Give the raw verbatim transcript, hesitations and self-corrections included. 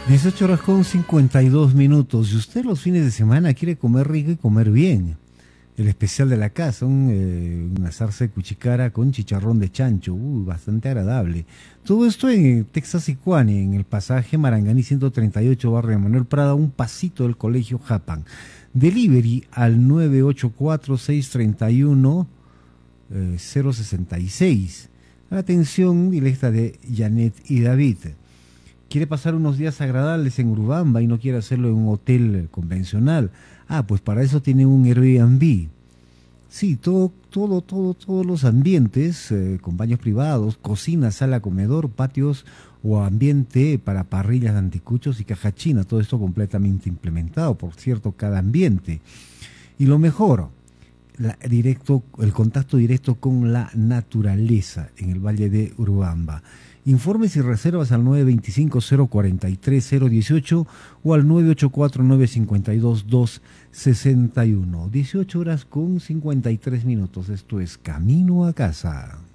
dieciocho horas con cincuenta y dos minutos. Si usted los fines de semana quiere comer rico y comer bien, el especial de la casa, un, eh, una zarza de cuchicara con chicharrón de chancho, uy, bastante agradable. Todo esto en Texas y Cuani, en el pasaje Maranganí ciento treinta y ocho, barrio Manuel Prada, un pasito del colegio Japan. Delivery al nueve ocho cuatro, seis tres uno, cero seis seis. La atención directa de Janet y David. ¿Quiere pasar unos días agradables en Urubamba y no quiere hacerlo en un hotel convencional? Ah, pues para eso tiene un Airbnb. Sí, todo, todo, todo, todos los ambientes, eh, con baños privados, cocina, sala, comedor, patios o ambiente para parrillas de anticuchos y caja china. Todo esto completamente implementado, por cierto, cada ambiente. Y lo mejor, la, directo, el contacto directo con la naturaleza en el Valle de Urubamba. Informes y reservas al nueve dos cinco, cero cuatro tres, cero uno ocho o al nueve ocho cuatro, nueve cinco dos, dos seis uno. dieciocho horas con cincuenta y tres minutos. Esto es Camino a Casa.